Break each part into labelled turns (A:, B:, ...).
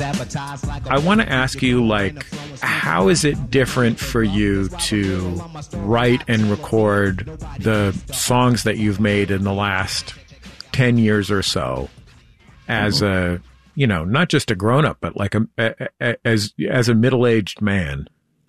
A: I want to ask you, like, how is it different for you to write and record the songs that you've made in the last 10 years or so as a, you know, not just a grown-up, but like as a middle-aged man,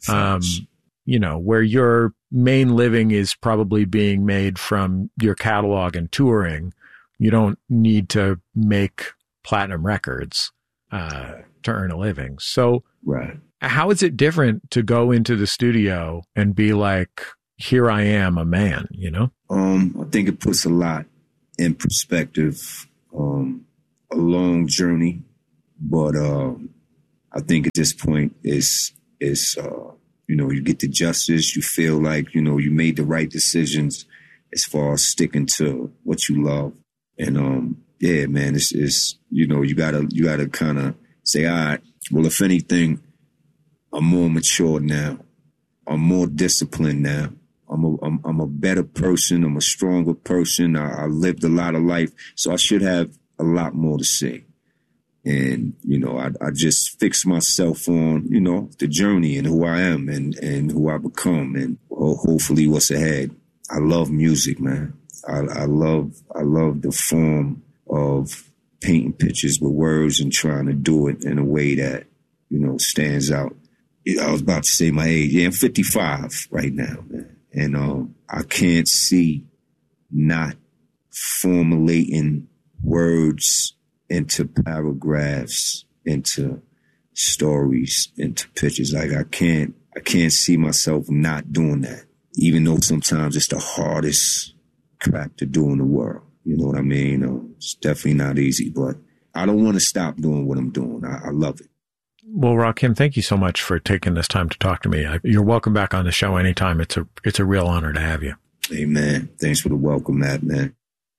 A: you know, where your main living is probably being made from your catalog and touring. You don't need to make platinum records to earn a living. So
B: right.
A: How is it different to go into the studio and be like, here I am, a man, you know?
B: I think it puts a lot in perspective, a long journey, but I think at this point is you know, you get the justice, you feel like, you know, you made the right decisions as far as sticking to what you love. And yeah, man, it's you know, you gotta kind of say, all right, well, if anything, I'm more mature now. I'm more disciplined now. I'm a better person. I'm a stronger person. I lived a lot of life, so I should have a lot more to say. And, you know, I just fix myself on, you know, the journey and who I am and who I become and hopefully what's ahead. I love music, man. I love the form of painting pictures with words and trying to do it in a way that, you know, stands out. I was about to say my age. Yeah, I'm 55 right now, man. And I can't see not formulating words into paragraphs, into stories, into pictures. Like I can't see myself not doing that, even though sometimes it's the hardest crap to do in the world. You know what I mean? It's definitely not easy, but I don't want to stop doing what I'm doing. I love it.
A: Well, Rakim, thank you so much for taking this time to talk to me. You're welcome back on the show anytime. It's a real honor to have you.
B: Amen. Thanks for the welcome, Matt, man.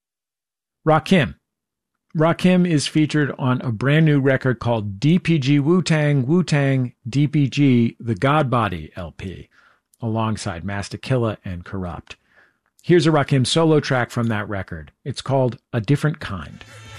A: Rakim. Rakim is featured on a brand new record called DPG Wu-Tang, Wu-Tang, DPG, The God Body LP, alongside Masta Killa and Corrupt. Here's a Rakim solo track from that record. It's called A Different Kind.